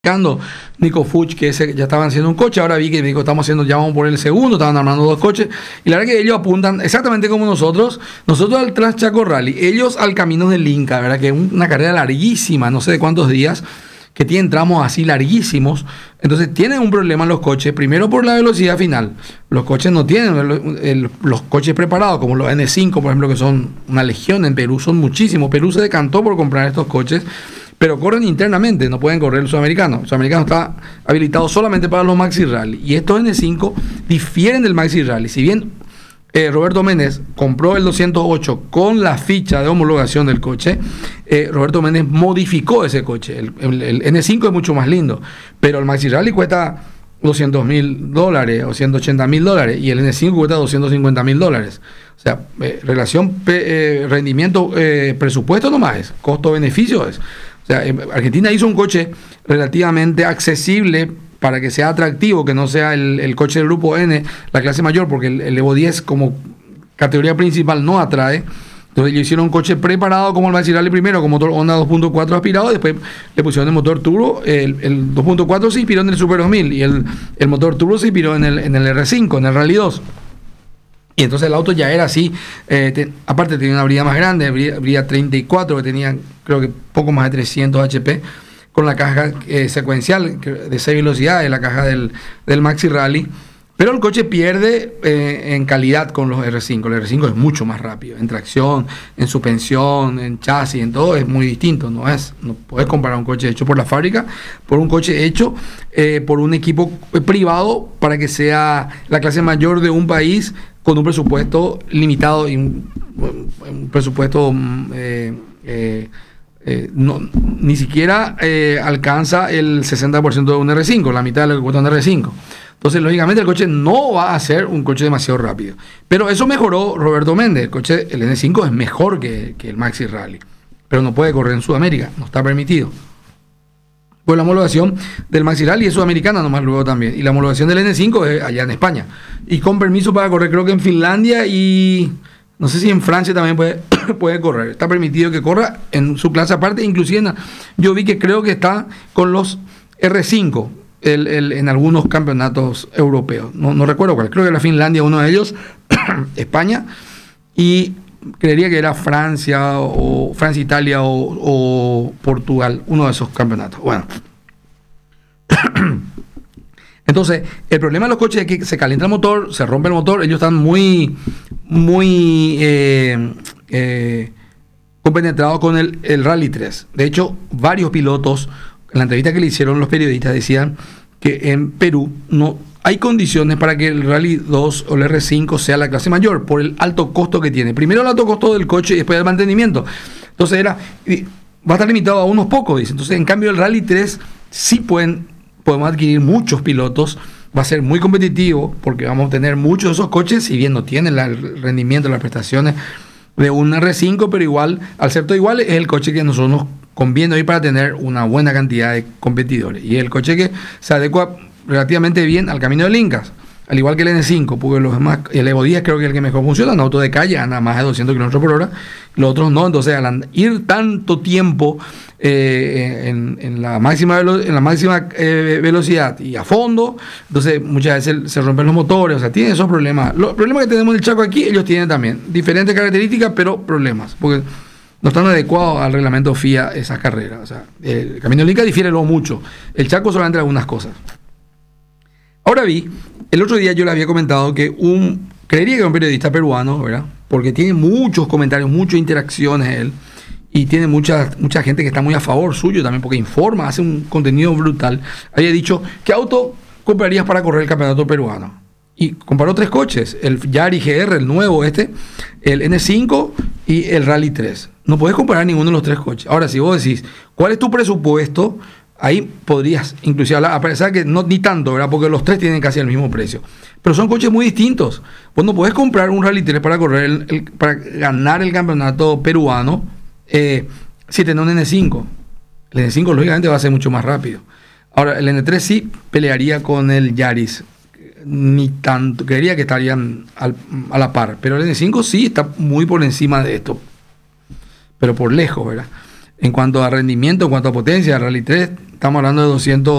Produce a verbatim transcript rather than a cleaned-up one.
Nico Fuchs, que ese ya estaban haciendo un coche. Ahora vi que Nico, estamos haciendo, ya vamos por el segundo, estaban armando dos coches, y la verdad que ellos apuntan exactamente como nosotros, nosotros al Transchaco Rally, ellos al Camino del Inca, verdad que es una carrera larguísima, no sé de cuántos días, que tienen tramos así larguísimos. Entonces tienen un problema los coches, primero por la velocidad final. Los coches no tienen el, el, los coches preparados, como los N cinco, por ejemplo, que son una legión en Perú, son muchísimos. Perú se decantó por comprar estos coches, pero corren internamente, no pueden correr el sudamericano. El sudamericano está habilitado solamente para los Maxi Rally. Y estos N cinco difieren del Maxi Rally. Si bien eh, Roberto Méndez compró el doscientos ocho con la ficha de homologación del coche, eh, Roberto Méndez modificó ese coche. El, el, el N cinco es mucho más lindo, pero el Maxi Rally cuesta doscientos mil dólares o ciento ochenta mil dólares y el N cinco cuesta doscientos cincuenta mil dólares. O sea, eh, relación eh, rendimiento, eh, presupuesto nomás es, costo-beneficio es. O sea, Argentina hizo un coche relativamente accesible para que sea atractivo, que no sea el, el coche del grupo N, la clase mayor, porque el, el Evo diez como categoría principal no atrae. Entonces ellos hicieron un coche preparado como el Maxi Rally primero, con motor Honda dos punto cuatro aspirado, después le pusieron el motor turbo. El, el dos punto cuatro se inspiró en el Super dos mil y el, el motor turbo se inspiró en el, en el R cinco, en el Rally dos. Y entonces el auto ya era así, eh, te, aparte tenía una brida más grande, brida, brida treinta y cuatro, que tenía creo que poco más de trescientos H P, con la caja eh, secuencial de seis velocidades, la caja del, del Maxi Rally. Pero el coche pierde eh, en calidad con los R cinco. El R cinco es mucho más rápido, en tracción, en suspensión, en chasis, en todo es muy distinto. No es, no puedes comparar un coche hecho por la fábrica por un coche hecho eh, por un equipo privado para que sea la clase mayor de un país con un presupuesto limitado y un, un presupuesto eh, eh, eh, no, ni siquiera eh, alcanza el sesenta por ciento de un R cinco, la mitad de lo que cuesta un R cinco. Entonces, lógicamente, el coche no va a ser un coche demasiado rápido. Pero eso mejoró Roberto Méndez. El coche, el N cinco es mejor que, que el Maxi Rally, pero no puede correr en Sudamérica, no está permitido. Pues la homologación del Maxi Rally es sudamericana nomás luego también. Y la homologación del N cinco es allá en España. Y con permiso para correr, creo que en Finlandia y no sé si en Francia también puede, puede correr. Está permitido que corra en su clase aparte. Inclusive en, yo vi que creo que está con los R cinco el, el, en algunos campeonatos europeos. No, no recuerdo cuál. Creo que era Finlandia uno de ellos, España. Y creería que era Francia o Francia, Italia o, o Portugal, uno de esos campeonatos. Bueno. Entonces, el problema de los coches es que se calienta el motor, se rompe el motor, ellos están muy, muy eh, eh, compenetrados con el, el Rally tres. De hecho, varios pilotos, en la entrevista que le hicieron los periodistas, decían que en Perú no hay condiciones para que el Rally dos o el R cinco sea la clase mayor por el alto costo que tiene. Primero el alto costo del coche y después el mantenimiento. Entonces era, va a estar limitado a unos pocos, dice. Entonces, en cambio, el Rally tres sí pueden, podemos adquirir muchos pilotos, va a ser muy competitivo porque vamos a tener muchos de esos coches, si bien no tienen la, el rendimiento, las prestaciones de un R cinco, pero igual, al ser todo igual, es el coche que a nosotros nos conviene hoy para tener una buena cantidad de competidores. Y es el coche que se adecua relativamente bien al Camino del Inca, al igual que el N cinco, porque los demás, el Evo diez creo que es el que mejor funciona, un auto de calle anda más de doscientos kilómetros por hora, los otros no. Entonces, al ir tanto tiempo eh, en, en la máxima, velo, en la máxima eh, velocidad y a fondo, entonces muchas veces se rompen los motores, o sea, tienen esos problemas. Los problemas que tenemos en el Chaco aquí, ellos tienen también diferentes características, pero problemas, porque no están adecuados al reglamento F I A esas carreras. O sea, el Camino del Inca difiere luego mucho, el Chaco solamente algunas cosas. Ahora vi, el otro día yo le había comentado que un, creería que un periodista peruano, ¿verdad? Porque tiene muchos comentarios, muchas interacciones él, y tiene mucha, mucha gente que está muy a favor suyo también, porque informa, hace un contenido brutal. Había dicho, ¿qué auto comprarías para correr el campeonato peruano? Y comparó tres coches, el Yaris G R, el nuevo este, el N cinco y el Rally tres. No puedes comparar ninguno de los tres coches. Ahora, si vos decís, ¿cuál es tu presupuesto? Ahí podrías inclusive hablar, a pesar que no ni tanto, ¿verdad? Porque los tres tienen casi el mismo precio. Pero son coches muy distintos. Vos no podés comprar un Rally tres para correr el, el, para ganar el campeonato peruano eh, si tenés un N cinco. El N cinco lógicamente va a ser mucho más rápido. Ahora, el N tres sí pelearía con el Yaris. Ni tanto, creería que estarían al, a la par. Pero el N cinco sí está muy por encima de esto. Pero por lejos, ¿verdad? En cuanto a rendimiento, en cuanto a potencia, el Rally tres estamos hablando de doscientos